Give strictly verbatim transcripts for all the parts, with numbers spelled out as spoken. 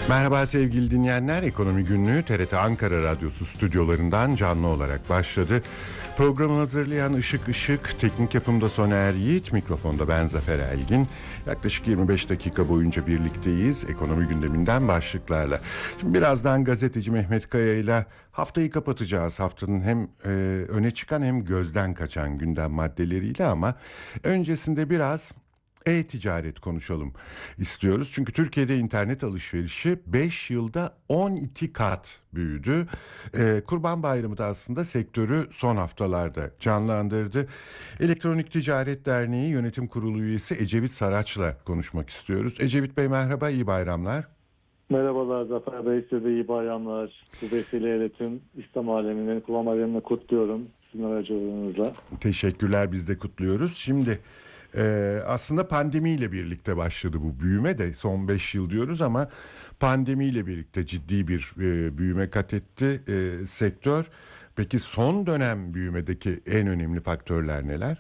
Merhaba sevgili dinleyenler, Ekonomi Günlüğü T R T Ankara Radyosu stüdyolarından canlı olarak başladı. Programı hazırlayan Işık Işık, teknik yapımda Soner Yiğit, mikrofonda ben Zafer Elgin. Yaklaşık yirmi beş dakika boyunca birlikteyiz ekonomi gündeminden başlıklarla. Şimdi birazdan gazeteci Mehmet Kaya ile haftayı kapatacağız. Haftanın hem e, öne çıkan hem gözden kaçan gündem maddeleriyle, ama öncesinde biraz e-ticaret konuşalım istiyoruz. Çünkü Türkiye'de internet alışverişi beş yılda on iki kat büyüdü. Ee, Kurban Bayramı da aslında sektörü son haftalarda canlandırdı. Elektronik Ticaret Derneği Yönetim Kurulu üyesi Ecevit Saraç'la konuşmak istiyoruz. Ecevit Bey merhaba, iyi bayramlar. Merhabalar Zafer Bey, size de iyi bayramlar. Bu vesileyle tüm İslam aleminin Kurban Bayramı'nı kutluyorum sizin aracılığınızla. Teşekkürler, biz de kutluyoruz. Şimdi e, aslında pandemiyle birlikte başladı bu büyüme de, son beş yıl diyoruz ama pandemiyle birlikte ciddi bir e, büyüme kat etti e, sektör. Peki son dönem büyümedeki en önemli faktörler neler?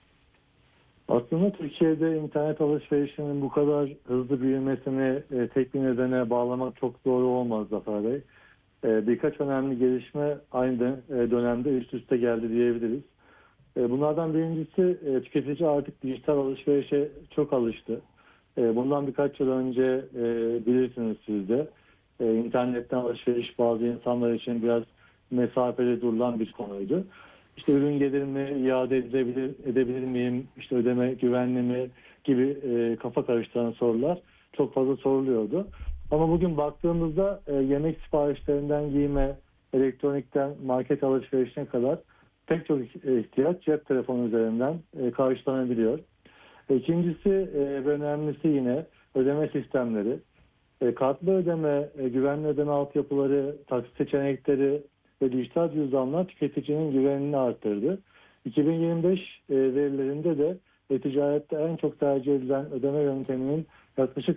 Aslında Türkiye'de internet alışverişinin bu kadar hızlı büyümesini e, tek bir nedene bağlamak çok doğru olmaz Zafer Bey. E, birkaç önemli gelişme aynı e, dönemde üst üste geldi diyebiliriz. E, bunlardan birincisi, e, tüketici artık dijital alışverişe çok alıştı. E, bundan birkaç yıl önce e, bilirsiniz siz de e, internetten alışveriş bazı insanlar için biraz mesafeli durulan bir konuydu. İşte ürün gelir mi, iade edilebilir, edebilir miyim, işte ödeme güvenli mi gibi e, kafa karıştıran sorular çok fazla soruluyordu. Ama bugün baktığımızda e, yemek siparişlerinden giyime, elektronikten market alışverişine kadar pek çok ihtiyaç cep telefonu üzerinden e, karşılanabiliyor. İkincisi e, ve önemlisi yine ödeme sistemleri. E, kartlı ödeme, e, güvenli ödeme altyapıları, taksit seçenekleri ve dijital cüzdanlar tüketicinin güvenini arttırdı. iki bin yirmi beş e, verilerinde de e, ticarette en çok tercih edilen ödeme yönteminin yaklaşık